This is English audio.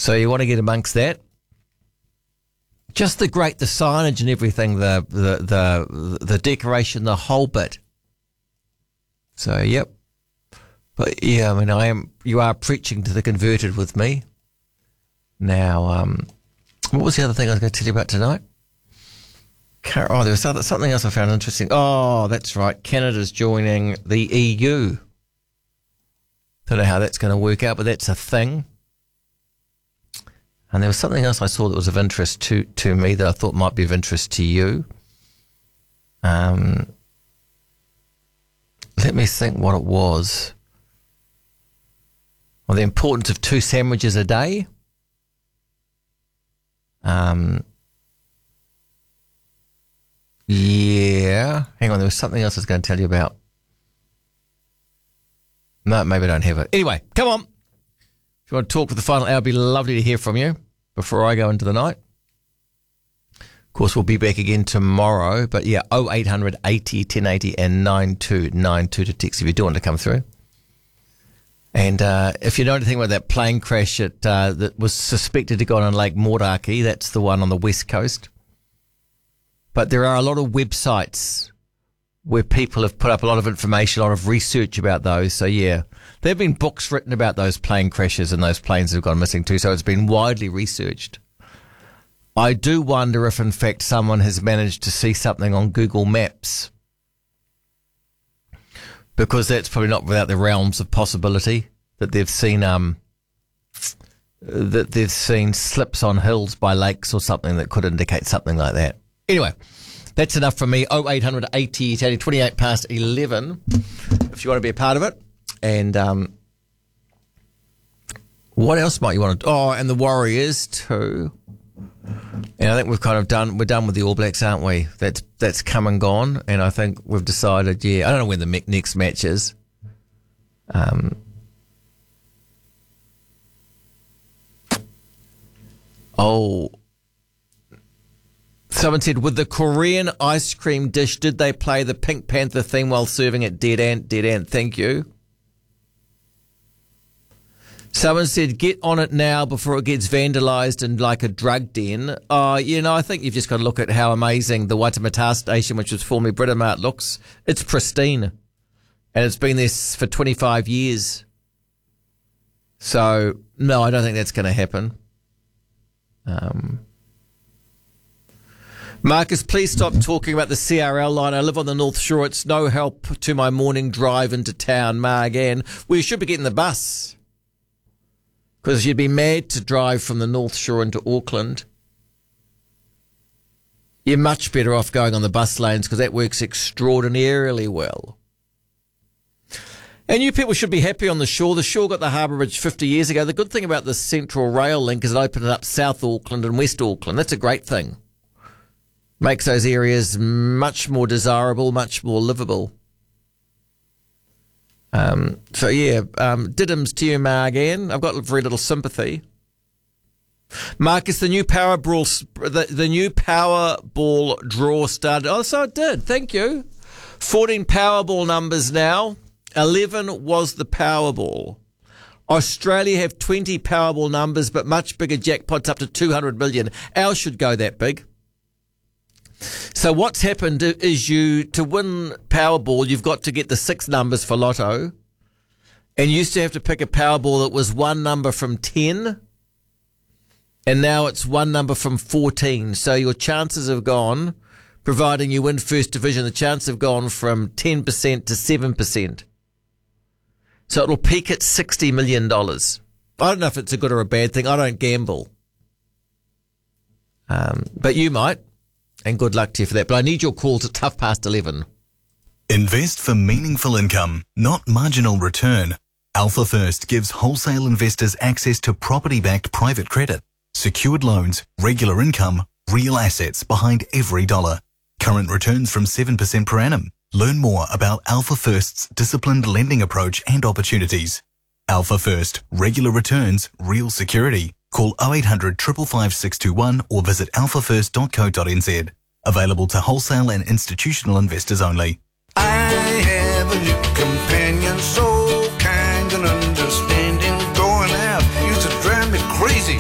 So you want to get amongst that. Just the signage and everything, the decoration, the whole bit. So, yep. But, yeah, I mean, you are preaching to the converted with me. Now, what was the other thing I was going to tell you about tonight? There was something else I found interesting. Oh, that's right. Canada's joining the EU. Don't know how that's going to work out, but that's a thing. And there was something else I saw that was of interest to me that I thought might be of interest to you. Let me think what it was. Well, the importance of 2 sandwiches a day. Yeah. Hang on, there was something else I was going to tell you about. No, maybe I don't have it. Anyway, come on. If you want to talk for the final hour, it'd be lovely to hear from you before I go into the night. Of course, we'll be back again tomorrow. But yeah, 0800 80 1080 and 9292 to text if you do want to come through. And if you know anything about that plane crash that was suspected to go on Lake Moeraki, that's the one on the west coast. But there are a lot of websites where people have put up a lot of information, a lot of research about those. So, yeah, there have been books written about those plane crashes and those planes that have gone missing too. So it's been widely researched. I do wonder if, in fact, someone has managed to see something on Google Maps, because that's probably not without the realms of possibility that they've seen slips on hills by lakes or something that could indicate something like that. Anyway, that's enough from me. 0800 80 80, 28 past 11, if you want to be a part of it. And what else might you want to do? Oh, and the Warriors too. And I think we're done with the All Blacks, aren't we? That's come and gone, and I think we've decided, I don't know when the next match is. Someone said, with the Korean ice cream dish, did they play the Pink Panther theme while serving it? Dead Ant, thank you. Someone said, get on it now before it gets vandalised and like a drug den. I think you've just got to look at how amazing the Waitemata station, which was formerly Britomart, looks. It's pristine. And it's been there for 25 years. So, no, I don't think that's going to happen. Marcus, please stop talking about the CRL line. I live on the North Shore. It's no help to my morning drive into town, Margan. Well, you should be getting the bus, because you'd be mad to drive from the North Shore into Auckland. You're much better off going on the bus lanes, because that works extraordinarily well. And you people should be happy on the shore. The shore got the Harbour Bridge 50 years ago. The good thing about the Central Rail link is it opened up South Auckland and West Auckland. That's a great thing. Makes those areas much more desirable, much more livable. Diddums to you, Margan. I've got very little sympathy. Marcus, the new Powerball draw started. Oh, so it did. Thank you. 14 Powerball numbers now. 11 was the Powerball. Australia have 20 Powerball numbers, but much bigger jackpots up to 200 million. Ours should go that big. So what's happened is to win Powerball, you've got to get the 6 numbers for Lotto. And you used to have to pick a Powerball that was one number from 10. And now it's one number from 14. So your chances have gone, providing you win first division, the chances have gone from 10% to 7%. So it'll peak at $60 million. I don't know if it's a good or a bad thing. I don't gamble. But you might. And good luck to you for that. But I need your calls at 11:10. Invest for meaningful income, not marginal return. Alpha First gives wholesale investors access to property-backed private credit, secured loans, regular income, real assets behind every dollar. Current returns from 7% per annum. Learn more about Alpha First's disciplined lending approach and opportunities. Alpha First, regular returns, real security. Call 0800 555 621 or visit alphafirst.co.nz. Available to wholesale and institutional investors only. I have a new companion, so kind and understanding. Going out used to drive me crazy.